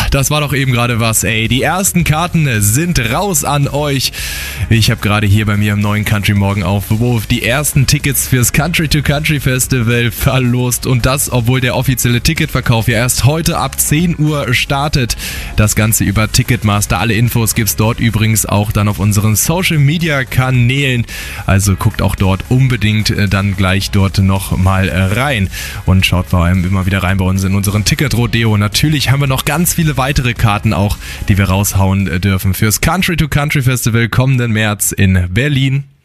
das war doch eben gerade was, ey. Die ersten Karten sind raus an euch. Ich habe gerade hier bei mir im neuen Country Morgen Aufruf die ersten Tickets fürs Country to Country Festival verlost. Und das, obwohl der offizielle Ticketverkauf ja erst heute ab 10 Uhr startet. Das Ganze über Ticketmaster. Alle Infos gibt's dort übrigens auch dann auf unseren Social Media Kanälen. Also guckt auch dort unbedingt dann gleich dort noch mal rein. Und schaut vor allem immer wieder rein bei uns in unseren Ticket-Rodeo. Natürlich haben wir noch ganz viele weitere Karten auch, die wir raushauen dürfen fürs Country to Country Festival kommenden März in Berlin.